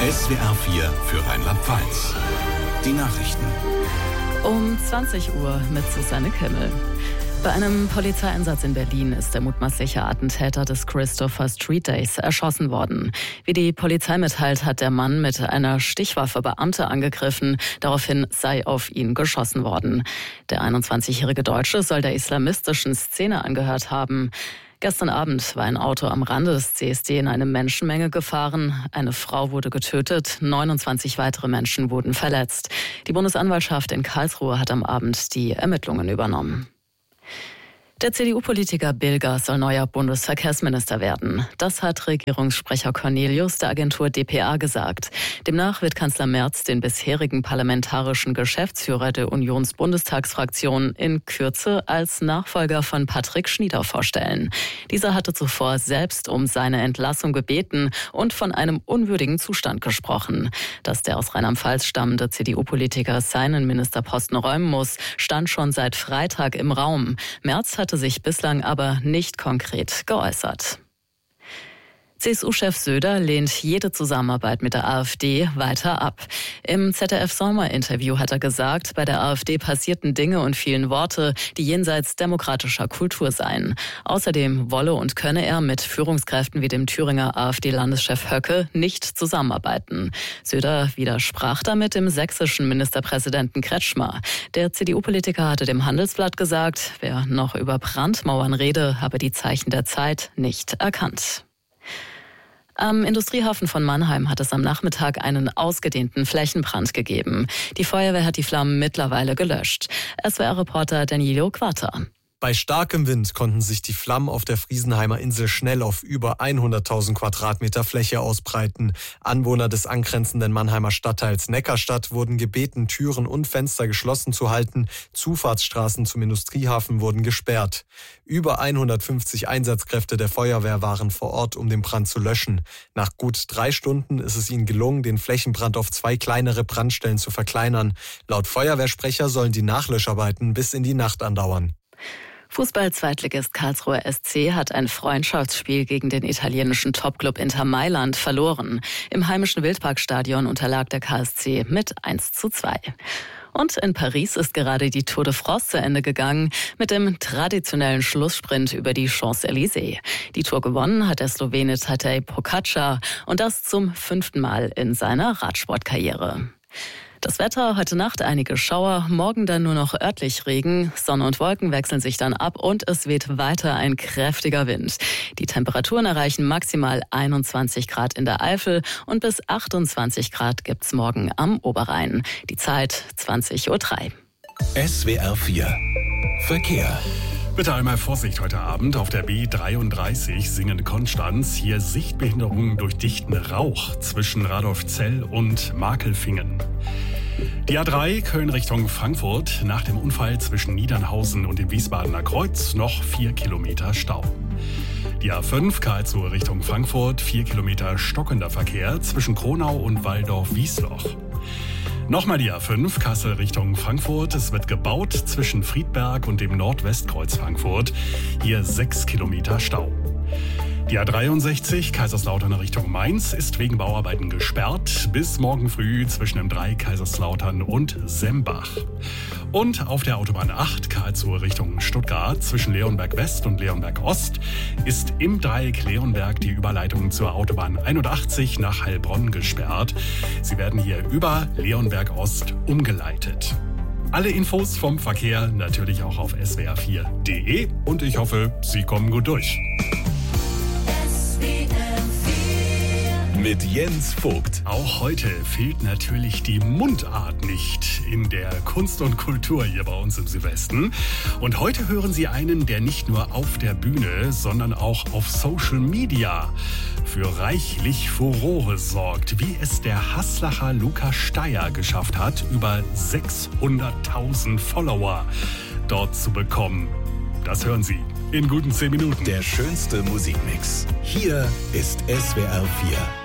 SWR 4 für Rheinland-Pfalz. Die Nachrichten. Um 20 Uhr mit Susanne Kimmel. Bei einem Polizeieinsatz in Berlin ist der mutmaßliche Attentäter des Christopher Street Days erschossen worden. Wie die Polizei mitteilt, hat der Mann mit einer Stichwaffe Beamte angegriffen. Daraufhin sei auf ihn geschossen worden. Der 21-jährige Deutsche soll der islamistischen Szene angehört haben. Gestern Abend war ein Auto am Rande des CSD in eine Menschenmenge gefahren. Eine Frau wurde getötet, 29 weitere Menschen wurden verletzt. Die Bundesanwaltschaft in Karlsruhe hat am Abend die Ermittlungen übernommen. Der CDU-Politiker Bilger soll neuer Bundesverkehrsminister werden. Das hat Regierungssprecher Cornelius der Agentur dpa gesagt. Demnach wird Kanzler Merz den bisherigen parlamentarischen Geschäftsführer der Unionsbundestagsfraktion in Kürze als Nachfolger von Patrick Schnieder vorstellen. Dieser hatte zuvor selbst um seine Entlassung gebeten und von einem unwürdigen Zustand gesprochen. Dass der aus Rheinland-Pfalz stammende CDU-Politiker seinen Ministerposten räumen muss, stand schon seit Freitag im Raum. Merz hatte sich bislang aber nicht konkret geäußert. CSU-Chef Söder lehnt jede Zusammenarbeit mit der AfD weiter ab. Im ZDF-Sommer-Interview hat er gesagt, bei der AfD passierten Dinge und vielen Worte, die jenseits demokratischer Kultur seien. Außerdem wolle und könne er mit Führungskräften wie dem Thüringer AfD-Landeschef Höcke nicht zusammenarbeiten. Söder widersprach damit dem sächsischen Ministerpräsidenten Kretschmer. Der CDU-Politiker hatte dem Handelsblatt gesagt, wer noch über Brandmauern rede, habe die Zeichen der Zeit nicht erkannt. Am Industriehafen von Mannheim hat es am Nachmittag einen ausgedehnten Flächenbrand gegeben. Die Feuerwehr hat die Flammen mittlerweile gelöscht. SWR-Reporter Danilo Quata. Bei starkem Wind konnten sich die Flammen auf der Friesenheimer Insel schnell auf über 100.000 Quadratmeter Fläche ausbreiten. Anwohner des angrenzenden Mannheimer Stadtteils Neckarstadt wurden gebeten, Türen und Fenster geschlossen zu halten. Zufahrtsstraßen zum Industriehafen wurden gesperrt. Über 150 Einsatzkräfte der Feuerwehr waren vor Ort, um den Brand zu löschen. Nach gut 3 Stunden ist es ihnen gelungen, den Flächenbrand auf 2 kleinere Brandstellen zu verkleinern. Laut Feuerwehrsprecher sollen die Nachlöscharbeiten bis in die Nacht andauern. Fußball-Zweitligist Karlsruher SC hat ein Freundschaftsspiel gegen den italienischen Topclub Inter Mailand verloren. Im heimischen Wildparkstadion unterlag der KSC mit 1:2. Und in Paris ist gerade die Tour de France zu Ende gegangen mit dem traditionellen Schlusssprint über die Champs-Élysées. Die Tour gewonnen hat der Slowene Tadej Pogačar und das zum 5. Mal in seiner Radsportkarriere. Das Wetter, heute Nacht einige Schauer, morgen dann nur noch örtlich Regen. Sonne und Wolken wechseln sich dann ab und es weht weiter ein kräftiger Wind. Die Temperaturen erreichen maximal 21 Grad in der Eifel und bis 28 Grad gibt's morgen am Oberrhein. Die Zeit 20:03 Uhr. SWR 4 Verkehr. Bitte einmal Vorsicht heute Abend auf der B33 Singen-Konstanz. Hier Sichtbehinderungen durch dichten Rauch zwischen Radolfzell und Markelfingen. Die A3 Köln Richtung Frankfurt. Nach dem Unfall zwischen Niedernhausen und dem Wiesbadener Kreuz noch 4 Kilometer Stau. Die A5 Karlsruhe Richtung Frankfurt. 4 Kilometer stockender Verkehr zwischen Kronau und Walldorf-Wiesloch. Nochmal die A5 Kassel Richtung Frankfurt. Es wird gebaut zwischen Friedberg und dem Nordwestkreuz Frankfurt. Hier 6 Kilometer Stau. Die A63 Kaiserslautern Richtung Mainz ist wegen Bauarbeiten gesperrt bis morgen früh zwischen dem 3 Kaiserslautern und Sembach. Und auf der Autobahn 8 Karlsruhe Richtung Stuttgart zwischen Leonberg West und Leonberg Ost ist im Dreieck Leonberg die Überleitung zur Autobahn 81 nach Heilbronn gesperrt. Sie werden hier über Leonberg Ost umgeleitet. Alle Infos vom Verkehr natürlich auch auf swr4.de und ich hoffe, Sie kommen gut durch. Mit Jens Vogt. Auch heute fehlt natürlich die Mundart nicht in der Kunst und Kultur hier bei uns im Südwesten. Und heute hören Sie einen, der nicht nur auf der Bühne, sondern auch auf Social Media für reichlich Furore sorgt, wie es der Haslacher Lukas Steyer geschafft hat, über 600.000 Follower dort zu bekommen. Das hören Sie in guten 10 Minuten. Der schönste Musikmix. Hier ist SWR 4.